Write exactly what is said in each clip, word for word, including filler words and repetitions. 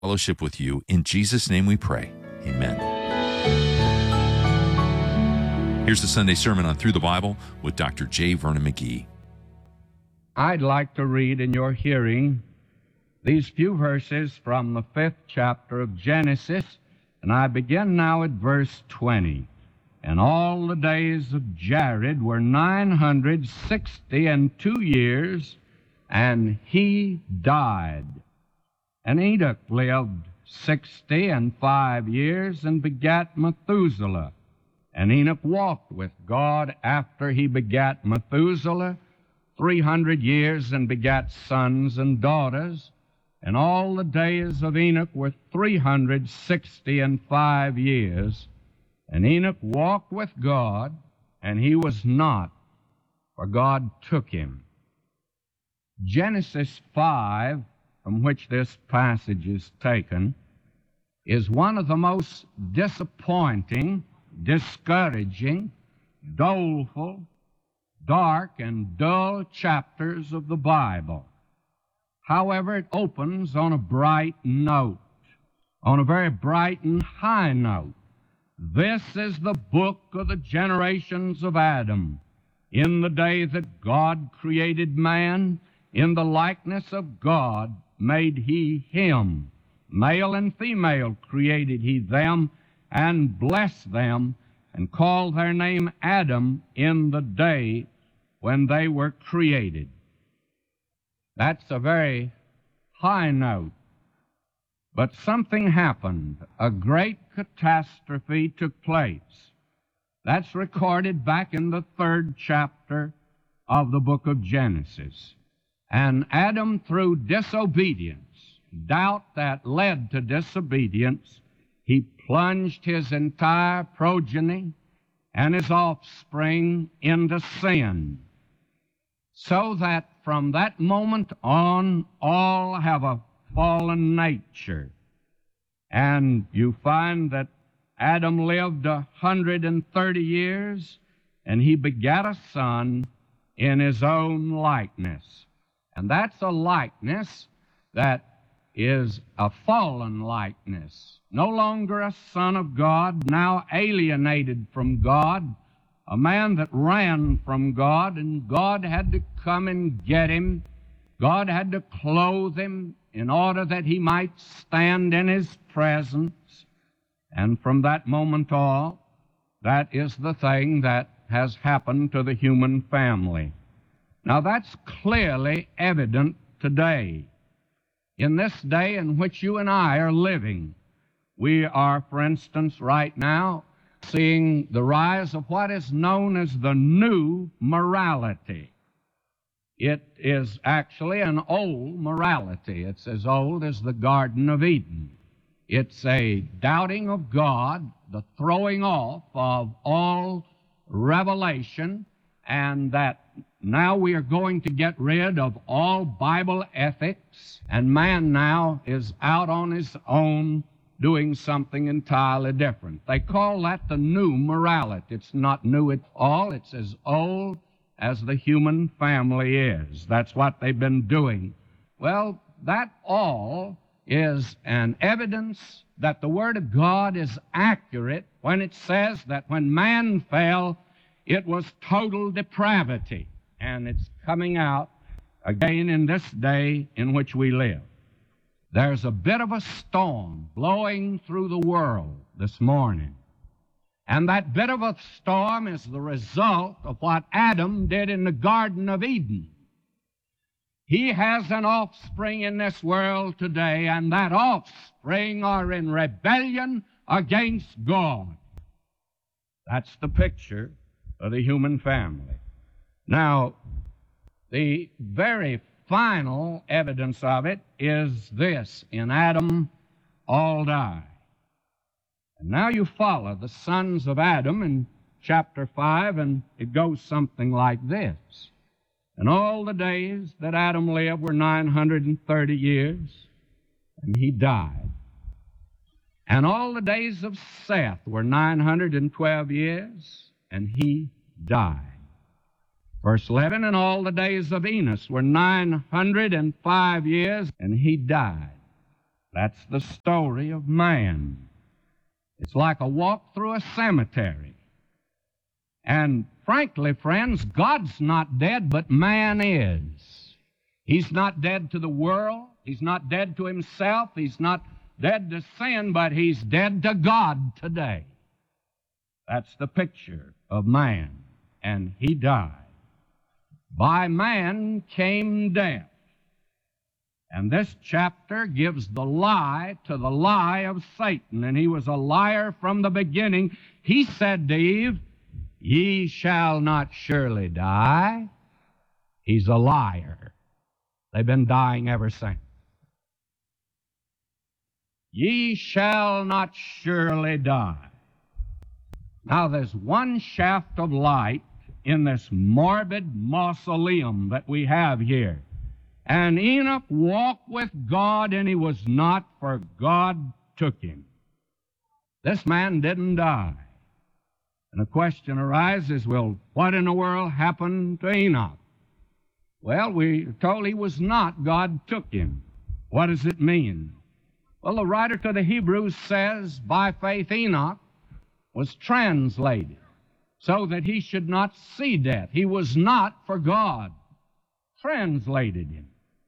fellowship with you. In Jesus' name we pray. Amen. Here's the Sunday sermon on Through the Bible with Doctor J. Vernon McGee. I'd like to read in your hearing these few verses from the fifth chapter of Genesis, and I begin now at verse twenty. And all the days of Jared were nine hundred sixty and two years, and he died. And Enoch lived sixty and five years, and begat Methuselah. And Enoch walked with God after he begat Methuselah three hundred years, and begat sons and daughters. And all the days of Enoch were three hundred sixty and five years. And Enoch walked with God, and he was not, for God took him. Genesis five, from which this passage is taken, is one of the most disappointing, discouraging, doleful, dark, and dull chapters of the Bible. However, it opens on a bright note, on a very bright and high note. This is the book of the generations of Adam. In the day that God created man, in the likeness of God made he him. Male and female created he them, and blessed them, and called their name Adam in the day when they were created. That's a very high note. But something happened. A great catastrophe took place. That's recorded back in the third chapter of the book of Genesis. And Adam, through disobedience, doubt that led to disobedience, he plunged his entire progeny and his offspring into sin, so that from that moment on, all have a fallen nature. And you find that Adam lived a hundred and thirty years, and he begat a son in his own likeness. And that's a likeness that is a fallen likeness. No longer a son of God, now alienated from God, a man that ran from God, and God had to come and get him. God had to clothe him in order that he might stand in his presence. And from that moment on, that is the thing that has happened to the human family. Now, that's clearly evident today. In this day in which you and I are living, we are, for instance, right now, seeing the rise of what is known as the new morality. It is actually an old morality. It's as old as the Garden of Eden. It's a doubting of God, the throwing off of all revelation, and that now we are going to get rid of all Bible ethics, and man now is out on his own doing something entirely different. They call that the new morality. It's not new at all. It's as old as the human family is. That's what they've been doing. Well, that all is an evidence that the Word of God is accurate when it says that when man fell, it was total depravity. And it's coming out again in this day in which we live. There's a bit of a storm blowing through the world this morning. And that bit of a storm is the result of what Adam did in the Garden of Eden. He has an offspring in this world today, and that offspring are in rebellion against God. That's the picture of the human family. Now, the very final evidence of it is this: in Adam all die. And now you follow the sons of Adam in chapter five, and it goes something like this. And all the days that Adam lived were nine hundred thirty years, and he died. And all the days of Seth were nine hundred twelve years, and he died. Verse eleven, and all the days of Enos were nine hundred five years, and he died. That's the story of man. It's like a walk through a cemetery. And frankly, friends, God's not dead, but man is. He's not dead to the world. He's not dead to himself. He's not dead to sin, but he's dead to God today. That's the picture of man. And he died. By man came death. And this chapter gives the lie to the lie of Satan. And he was a liar from the beginning. He said to Eve, "Ye shall not surely die." He's a liar. They've been dying ever since. Ye shall not surely die. Now there's one shaft of light in this morbid mausoleum that we have here. And Enoch walked with God, and he was not, for God took him. This man didn't die. And the question arises, well, what in the world happened to Enoch? Well, we are told he was not. God took him. What does it mean? Well, the writer to the Hebrews says, by faith Enoch was translated so that he should not see death. He was not, for God translated him.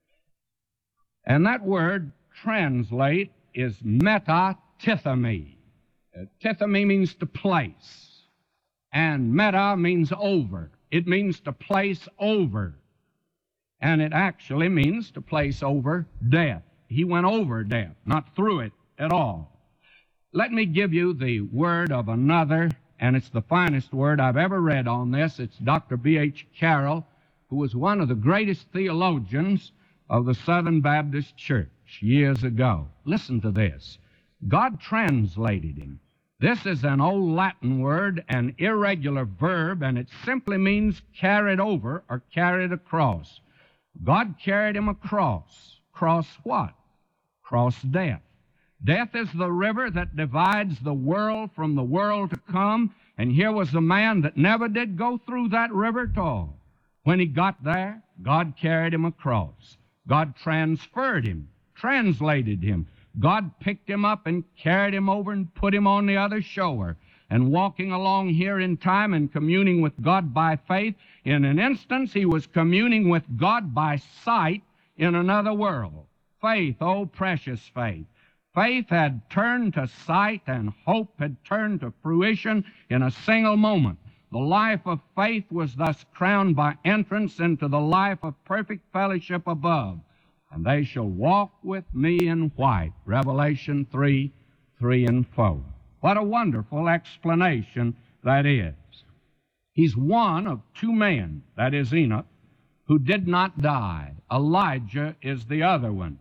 And that word translate is metatithemi. Uh, tithemi means to place, and meta means over. It means to place over, and it actually means to place over death. He went over death, not through it at all. Let me give you the word of another, and it's the finest word I've ever read on this. It's Doctor B H Carroll, who was one of the greatest theologians of the Southern Baptist Church years ago. Listen to this. God translated him. This is an old Latin word, an irregular verb, and it simply means carried over or carried across. God carried him across. Cross what? Cross death. Death is the river that divides the world from the world to come, and here was a man that never did go through that river at all. When he got there, God carried him across. God transferred him, translated him. God picked him up and carried him over and put him on the other shore. And walking along here in time and communing with God by faith, in an instance he was communing with God by sight in another world. Faith, oh precious faith. Faith had turned to sight, and hope had turned to fruition in a single moment. The life of faith was thus crowned by entrance into the life of perfect fellowship above. And they shall walk with me in white. Revelation three, three and four. What a wonderful explanation that is. He's one of two men, that is Enoch, who did not die. Elijah is the other one.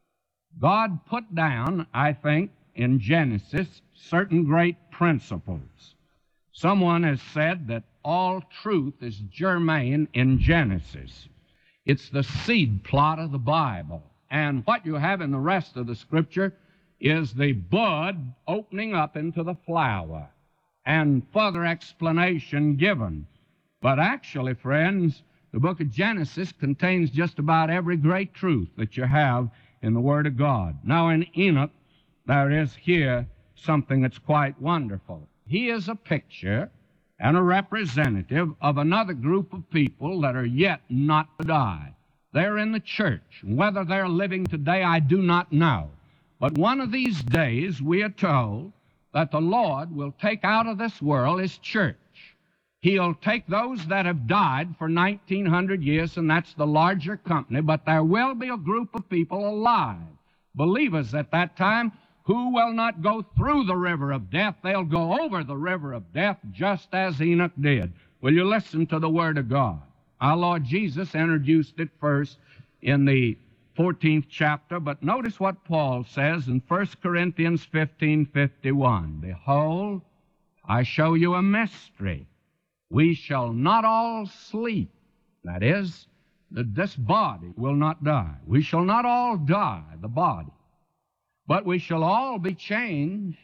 God put down, I think, in Genesis, certain great principles. Someone has said that all truth is germane in Genesis. It's the seed plot of the Bible. And what you have in the rest of the Scripture is the bud opening up into the flower and further explanation given. But actually, friends, the book of Genesis contains just about every great truth that you have in the Word of God. Now, in Enoch, there is here something that's quite wonderful. He is a picture and a representative of another group of people that are yet not to die. They're in the church. Whether they're living today, I do not know. But one of these days, we are told that the Lord will take out of this world His church. He'll take those that have died for nineteen hundred years, and that's the larger company, but there will be a group of people alive, believers at that time, who will not go through the river of death. They'll go over the river of death just as Enoch did. Will you listen to the Word of God? Our Lord Jesus introduced it first in the fourteenth chapter, but notice what Paul says in First Corinthians fifteen fifty-one. Behold, I show you a mystery. We shall not all sleep. That is, that this body will not die. We shall not all die, the body. But we shall all be changed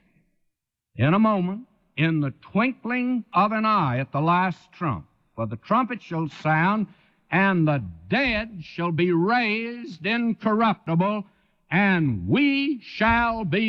in a moment, in the twinkling of an eye at the last trump. For the trumpet shall sound, and the dead shall be raised incorruptible, and we shall be